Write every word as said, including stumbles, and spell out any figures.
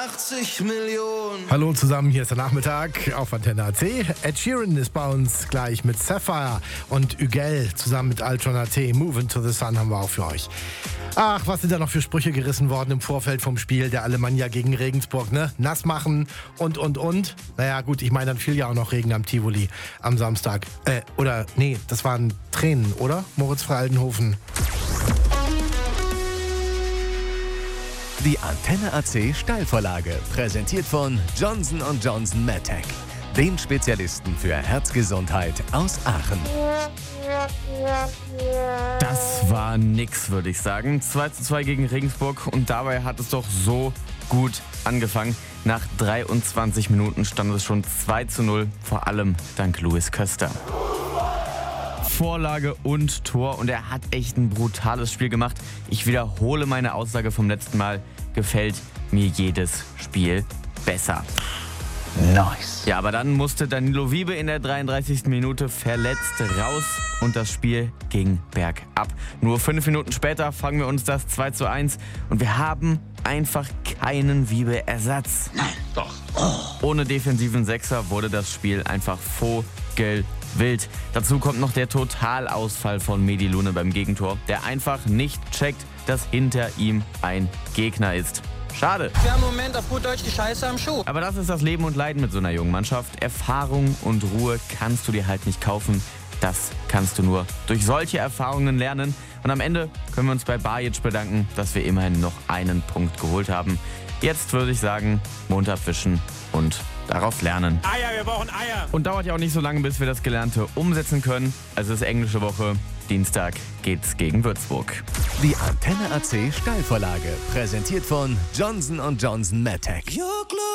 achtzig Millionen. Hallo zusammen, hier ist der Nachmittag auf Antenne A C. Ed Sheeran ist bei uns gleich mit Sapphire und Ügel zusammen mit Altron A T. Moving to the Sun haben wir auch für euch. Ach, was sind da noch für Sprüche gerissen worden im Vorfeld vom Spiel der Alemannia gegen Regensburg, ne? Nass machen und, und, und. Naja, gut, ich meine, dann fiel ja auch noch Regen am Tivoli am Samstag. Äh, oder, nee, das waren Tränen, oder? Moritz Frey-Aldenhofen. Die Antenne A C Steilvorlage, präsentiert von Johnson und Johnson MedTech, dem Spezialisten für Herzgesundheit aus Aachen. Das war nix, würde ich sagen. zwei zu zwei gegen Regensburg und dabei hat es doch so gut angefangen. Nach dreiundzwanzig Minuten stand es schon zwei zu null, vor allem dank Luis Köster. Vorlage und Tor und er hat echt ein brutales Spiel gemacht. Ich wiederhole meine Aussage vom letzten Mal. Gefällt mir jedes Spiel besser. Nice. Ja, aber dann musste Danilo Wiebe in der dreiunddreißigsten Minute verletzt raus und das Spiel ging bergab. Nur fünf Minuten später fangen wir uns das zwei zu eins und wir haben einfach keinen Wiebe-Ersatz. Nein, doch. Oh. Ohne defensiven Sechser wurde das Spiel einfach vogelwild. Dazu kommt noch der Totalausfall von Medi Lune beim Gegentor, der einfach nicht checkt, dass hinter ihm ein Gegner ist. Schade. Wir haben im Moment auf gut Deutsch die Scheiße am Schuh. Aber das ist das Leben und Leiden mit so einer jungen Mannschaft. Erfahrung und Ruhe kannst du dir halt nicht kaufen. Das kannst du nur durch solche Erfahrungen lernen. Und am Ende können wir uns bei Bajic bedanken, dass wir immerhin noch einen Punkt geholt haben. Jetzt würde ich sagen, Mund abwischen und daraus lernen. Eier, wir brauchen Eier. Und dauert ja auch nicht so lange, bis wir das Gelernte umsetzen können. Also es ist englische Woche. Dienstag geht's gegen Würzburg. Die Antenne A C Steilvorlage, präsentiert von Johnson und Johnson MedTech.